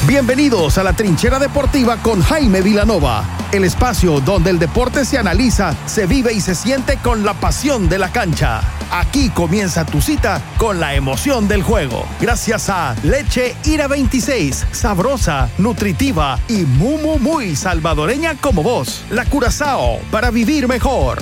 Bienvenidos a la Trinchera Deportiva con Jaime Vilanova, el espacio donde el deporte se analiza, se vive y se siente con la pasión de la cancha. Aquí comienza tu cita con la emoción del juego. Gracias a Leche Ira 26, sabrosa, nutritiva y muy salvadoreña como vos. La Curazao, para vivir mejor.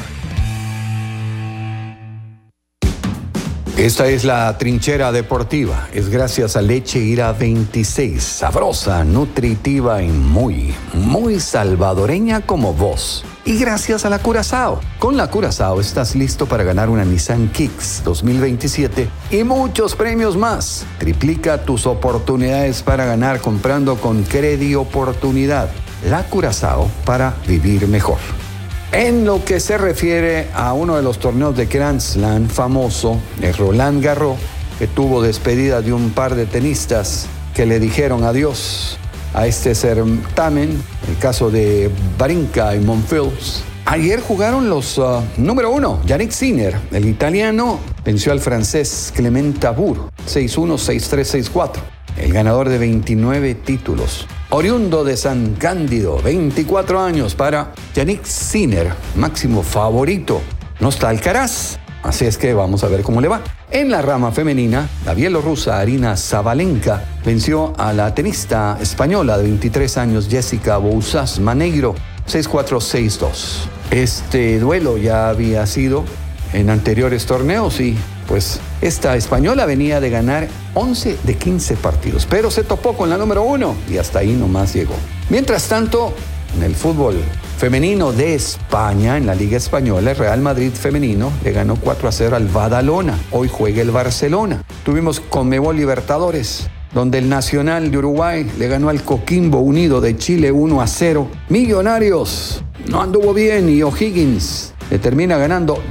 Esta es la Trinchera Deportiva. Es gracias a Leche Ira 26, sabrosa, nutritiva y muy salvadoreña como vos. Y gracias a la Curazao. Con la Curazao estás listo para ganar una Nissan Kicks 2027 y muchos premios más. Triplica tus oportunidades para ganar comprando con Credi Oportunidad. La Curazao, para vivir mejor. En lo que se refiere a uno de los torneos de Grand Slam famoso, el Roland Garros, que tuvo despedida de un par de tenistas que le dijeron adiós a este certamen, el caso de Wawrinka y Monfils. Ayer jugaron los número 1, Jannik Sinner, el italiano, venció al francés Clement Tabour, 6-1, 6-3, 6-4. El ganador de 29 títulos. Oriundo de San Cándido, 24 años para Jannik Sinner, máximo favorito. No está Alcaraz, así es que vamos a ver cómo le va. En la rama femenina, la bielorrusa Arina Sabalenka venció a la tenista española de 23 años Jessica Bouzas-Maneiro, 6-4, 6-2. Este duelo ya había sido en anteriores torneos y pues esta española venía de ganar 11 de 15 partidos, pero se topó con la número 1 y hasta ahí nomás llegó. Mientras tanto, en el fútbol femenino de España, en la Liga Española, el Real Madrid femenino le ganó 4-0 al Badalona. Hoy juega el Barcelona. Tuvimos Conmebol Libertadores, donde el Nacional de Uruguay le ganó al Coquimbo Unido de Chile 1-0. Millonarios no anduvo bien y O'Higgins le termina ganando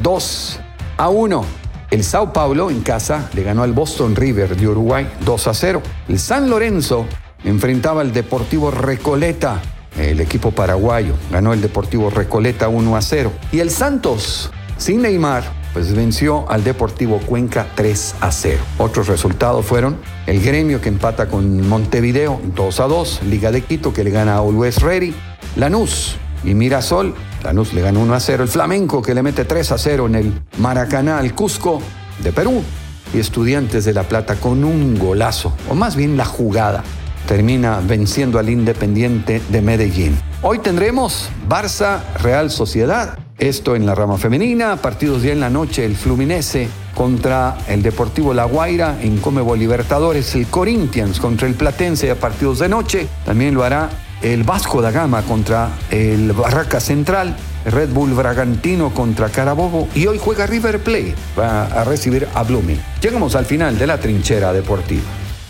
2-1. El Sao Paulo en casa le ganó al Boston River de Uruguay 2-0. El San Lorenzo enfrentaba al Deportivo Recoleta. El equipo paraguayo ganó el Deportivo Recoleta 1-0. Y el Santos, sin Neymar, pues venció al Deportivo Cuenca 3-0. Otros resultados fueron el Gremio que empata con Montevideo 2-2. Liga de Quito que le gana a Always Ready. Lanús y Mirasol, Lanús le ganó 1-0. El Flamenco que le mete 3-0 en el Maracaná al Cusco de Perú. Y Estudiantes de La Plata con un golazo, o más bien la jugada, termina venciendo al Independiente de Medellín. Hoy tendremos Barça Real Sociedad. Esto en la rama femenina. Partidos ya en la noche, el Fluminense contra el Deportivo La Guaira. En Conmebol Libertadores, el Corinthians contra el Platense a partidos de noche. También lo hará el Vasco da Gama contra el Barraca Central, el Red Bull Bragantino contra Carabobo y hoy juega River Plate, va a recibir a Blooming. Llegamos al final de la Trinchera Deportiva.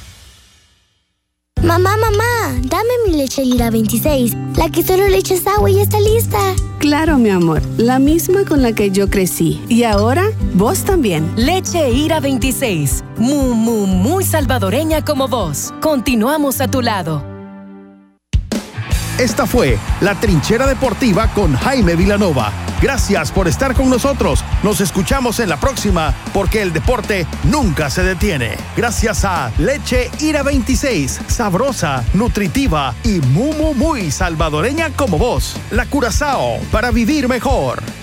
Mamá, dame mi Leche Ira 26, la que solo le echas agua y ya está lista. Claro, mi amor, la misma con la que yo crecí. Y ahora, vos también. Leche Ira 26, muy salvadoreña como vos. Continuamos a tu lado. Esta fue la Trinchera Deportiva con Jaime Vilanova. Gracias por estar con nosotros. Nos escuchamos en la próxima porque el deporte nunca se detiene. Gracias a Leche Ira 26, sabrosa, nutritiva y muy salvadoreña como vos. La Curazao, para vivir mejor.